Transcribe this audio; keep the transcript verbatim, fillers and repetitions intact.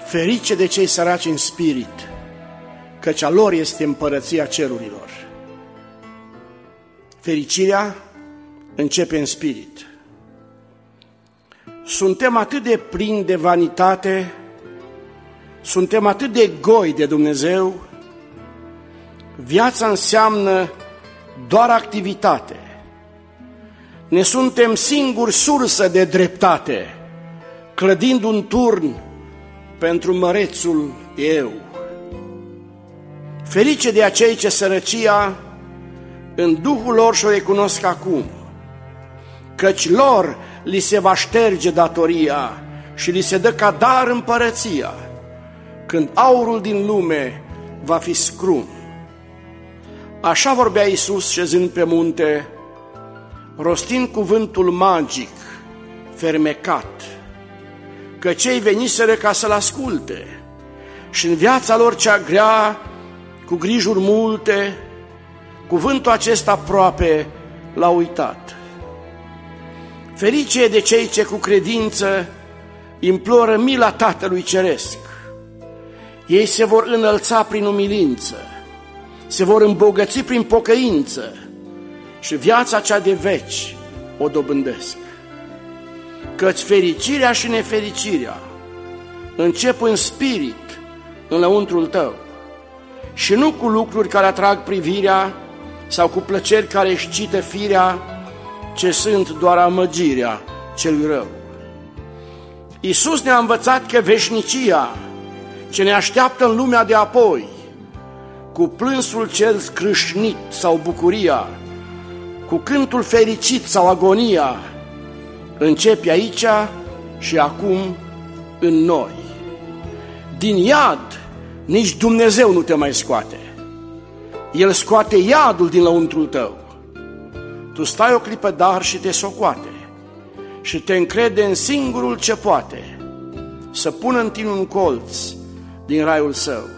Ferice de cei săraci în spirit, căci a lor este împărăția cerurilor. Fericirea începe în spirit. Suntem atât de plini de vanitate, suntem atât de goi de Dumnezeu, viața înseamnă doar activitate. Ne suntem singuri sursă de dreptate, clădind un turn pentru mărețul eu. Ferice de acei ce sărăcia în duhul lor și-o recunosc acum, căci lor li se va șterge datoria și li se dă ca dar împărăția, când aurul din lume va fi scrum. Așa vorbea Iisus șezând pe munte, rostind cuvântul magic, fermecat, că cei veniseră ca să-L asculte și în viața lor cea grea, cu grijuri multe, cuvântul acesta aproape l-a uitat. Ferice de cei ce cu credință imploră mila Tatălui Ceresc. Ei se vor înălța prin umilință, se vor îmbogăți prin pocăință și viața cea de veci o dobândesc. Căci fericirea și nefericirea încep în spirit, în lăuntrul tău, și nu cu lucruri care atrag privirea sau cu plăceri care excită firea, ce sunt doar amăgirea celui rău. Iisus ne-a învățat că veșnicia ce ne așteaptă în lumea de apoi, cu plânsul cel scrâșnit sau bucuria, cu cântul fericit sau agonia, începe aici și acum în noi. Din iad nici Dumnezeu nu te mai scoate. El scoate iadul din lăuntrul tău. Tu stai o clipă dar și te socoate și te încrede în singurul ce poate să pună în tine un colț din raiul său.